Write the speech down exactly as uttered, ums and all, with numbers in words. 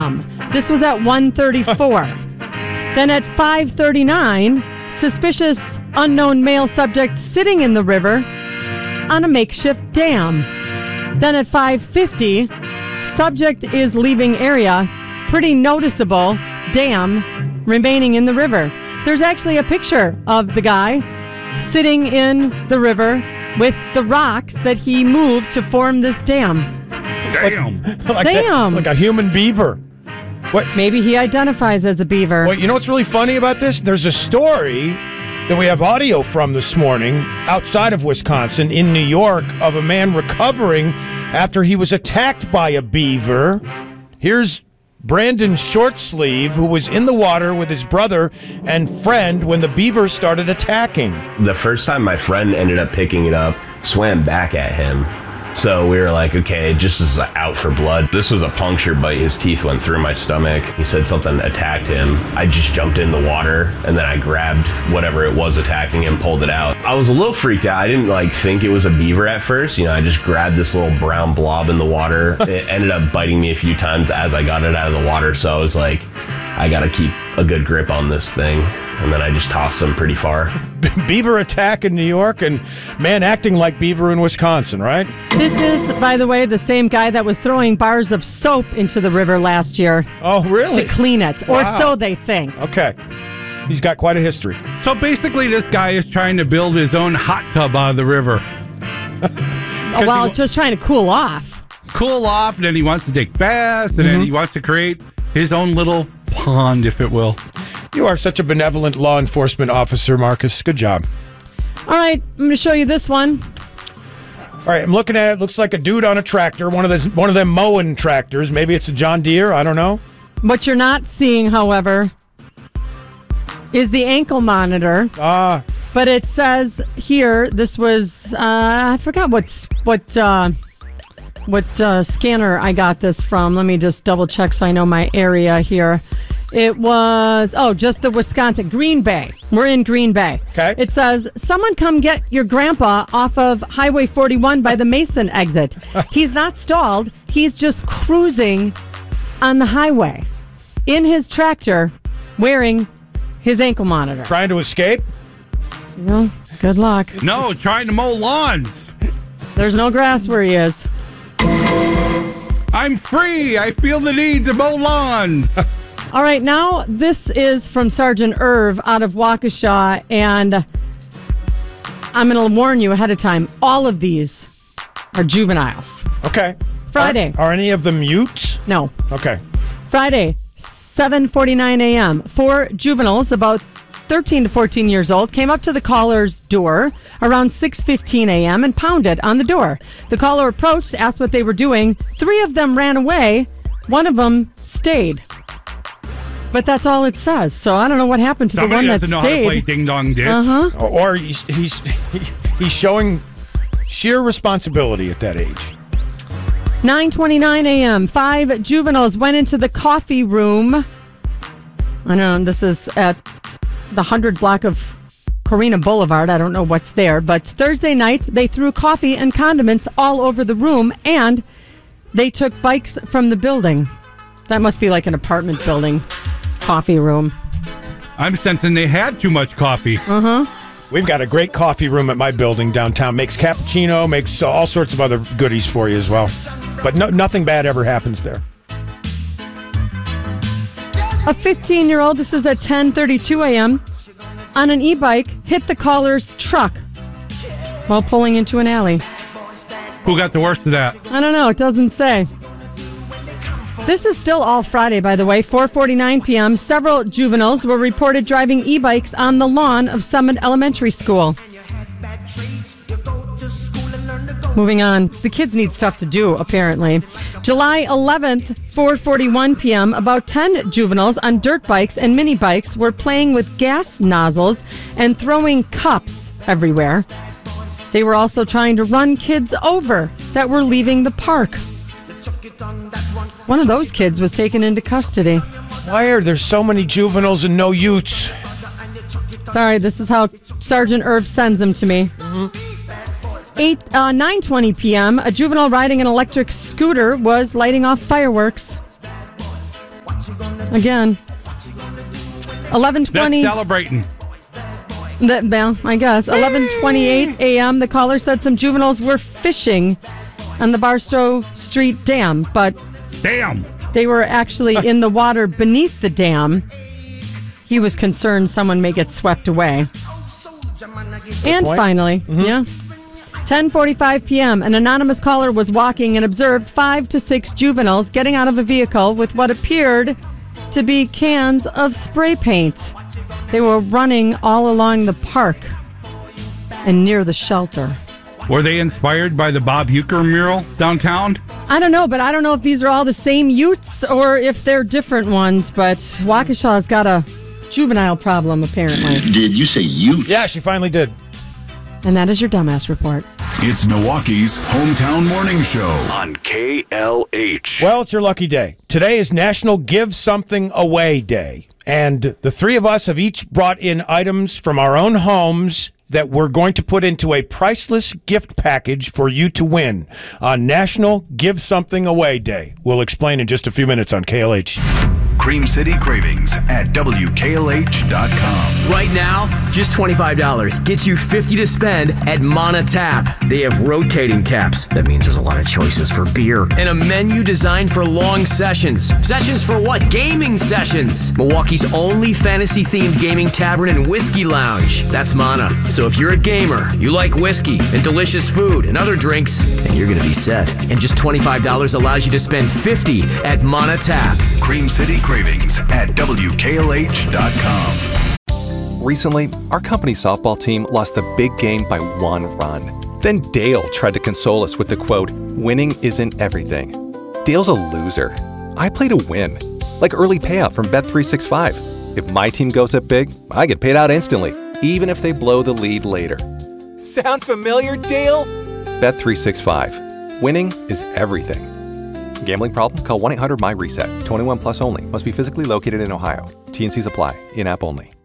This was at one thirty-four. Then at five thirty-nine, suspicious unknown male subject sitting in the river on a makeshift dam. Then at five fifty, subject is leaving area, pretty noticeable dam remaining in the river. There's actually a picture of the guy sitting in the river with the rocks that he moved to form this dam. Damn. like Damn. A, like a human beaver. What? Maybe he identifies as a beaver. Well, you know what's really funny about this? There's a story that we have audio from this morning outside of Wisconsin in New York of a man recovering after he was attacked by a beaver. Here's Brandon Shortsleeve, who was in the water with his brother and friend when the beaver started attacking. The first time my friend ended up picking it up, swam back at him. So we were like, okay, just is out for blood. This was a puncture bite. His teeth went through my stomach. He said something attacked him. I just jumped in the water and then I grabbed whatever it was attacking him, pulled it out. I was a little freaked out. I didn't like think it was a beaver at first. You know, I just grabbed this little brown blob in the water. It ended up biting me a few times as I got it out of the water. So I was like, I got to keep a good grip on this thing. And then I just tossed him pretty far. Beaver attack in New York and man acting like beaver in Wisconsin, right? This is, by the way, the same guy that was throwing bars of soap into the river last year. Oh, really? To clean it, Wow. or so they think. Okay. He's got quite a history. So basically, this guy is trying to build his own hot tub out of the river. Oh, well, he, just trying to cool off. cool off, and then he wants to take baths, and mm-hmm. then he wants to create his own little pond, if it will. You are such a benevolent law enforcement officer, Marcus. Good job. All right, I'm going to show you this one. All right, I'm looking at it. Looks like a dude on a tractor, one of those, one of them mowing tractors. Maybe it's a John Deere. I don't know. What you're not seeing, however, is the ankle monitor. Ah. But it says here, this was, uh, I forgot what what uh, what uh, scanner I got this from. Let me just double check so I know my area here. It was, oh, just the Wisconsin, Green Bay. We're in Green Bay. Okay. It says, someone come get your grandpa off of Highway forty-one by the Mason exit. He's not stalled. He's just cruising on the highway in his tractor wearing his ankle monitor. Trying to escape? Well, good luck. No, trying to mow lawns. There's no grass where he is. I'm free. I feel the need to mow lawns. All right, now this is from Sergeant Irv out of Waukesha, and I'm going to warn you ahead of time. All of these are juveniles. Okay. Friday. Are, are any of them Utes? No. Okay. Friday, seven forty-nine a.m. Four juveniles, about thirteen to fourteen years old, came up to the caller's door around six fifteen a.m. and pounded on the door. The caller approached, asked what they were doing. Three of them ran away. One of them stayed. But that's all it says. So I don't know what happened to Somebody the one that doesn't stayed. know how to play ding dong ditch. Uh-huh. Or, or he's, he's he's showing sheer responsibility at that age. nine twenty-nine a.m. Five juveniles went into the coffee room. I know this is at the one hundred block of Corina Boulevard. I don't know what's there. But Thursday night, they threw coffee and condiments all over the room, and they took bikes from the building. That must be like an apartment building. It's coffee room. I'm sensing they had too much coffee. Uh-huh. We've got a great coffee room at my building downtown. Makes cappuccino, makes uh, all sorts of other goodies for you as well. But no, nothing bad ever happens there. A fifteen-year-old, this is at ten thirty-two a.m., on an e-bike, hit the caller's truck while pulling into an alley. Who got the worst of that? I don't know. It doesn't say. This is still all Friday, by the way. four forty-nine p.m. Several juveniles were reported driving e-bikes on the lawn of Summit Elementary School. Moving on. The kids need stuff to do, apparently. July eleventh, four forty-one p.m., about ten juveniles on dirt bikes and mini bikes were playing with gas nozzles and throwing cups everywhere. They were also trying to run kids over that were leaving the park. One of those kids was taken into custody. Why are there so many juveniles and no Utes? Sorry, this is how Sergeant Irv sends them to me. Mm-hmm. Eight, uh, nine twenty p.m., a juvenile riding an electric scooter was lighting off fireworks. Again. eleven twenty. That's celebrating. That, well, I guess. eleven twenty-eight a.m., the caller said some juveniles were fishing on the Barstow Street Dam, but Damn. they were actually in the water beneath the dam. He was concerned someone may get swept away. And point. finally, mm-hmm. yeah, ten forty-five p.m., an anonymous caller was walking and observed five to six juveniles getting out of a vehicle with what appeared to be cans of spray paint. They were running all along the park and near the shelter. Were they inspired by the Bob Uecker mural downtown? I don't know, but I don't know if these are all the same Utes or if they're different ones, but Waukesha's got a juvenile problem, apparently. Did you say Ute? Yeah, she finally did. And that is your dumbass report. It's Milwaukee's hometown morning show on K L H. Well, it's your lucky day. Today is National Give Something Away Day. And the three of us have each brought in items from our own homes that we're going to put into a priceless gift package for you to win on National Give Something Away Day. We'll explain in just a few minutes on K L H. Cream City Cravings at W K L H dot com. Right now, just twenty-five dollars gets you fifty dollars to spend at Mana Tap. They have rotating taps. That means there's a lot of choices for beer. And a menu designed for long sessions. Sessions for what? Gaming sessions. Milwaukee's only fantasy-themed gaming tavern and whiskey lounge. That's Mana. So if you're a gamer, you like whiskey and delicious food and other drinks, then you're going to be set. And just twenty-five dollars allows you to spend fifty dollars at Mana Tap. Cream City Cravings at W K L H dot com. Recently, our company softball team lost the big game by one run. Then Dale tried to console us with the quote, "Winning isn't everything." Dale's a loser. I play to win. Like early payout from Bet three sixty-five. If my team goes up big, I get paid out instantly, even if they blow the lead later. Sound familiar, Dale? Bet three sixty-five. Winning is everything. Gambling problem? Call one eight hundred M Y RESET. twenty-one plus only. Must be physically located in Ohio. T N Cs apply. In-app only.